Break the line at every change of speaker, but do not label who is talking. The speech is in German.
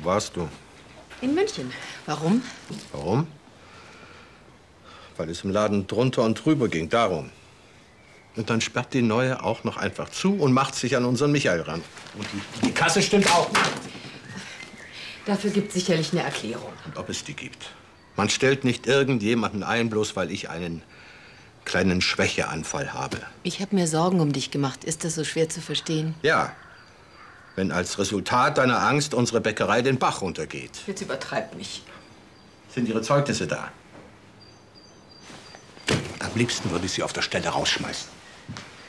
Wo warst du?
In München. Warum?
Warum? Weil es im Laden drunter und drüber ging, darum. Und dann sperrt die Neue auch noch einfach zu und macht sich an unseren Michael ran. Und die Kasse stimmt auch nicht.
Dafür gibt es sicherlich eine Erklärung.
Und ob es die gibt. Man stellt nicht irgendjemanden ein, bloß weil ich einen kleinen Schwächeanfall habe.
Ich habe mir Sorgen um dich gemacht. Ist das so schwer zu verstehen?
Ja. Wenn als Resultat deiner Angst unsere Bäckerei den Bach runtergeht.
Jetzt übertreib nicht.
Sind Ihre Zeugnisse da? Am liebsten würde ich Sie auf der Stelle rausschmeißen.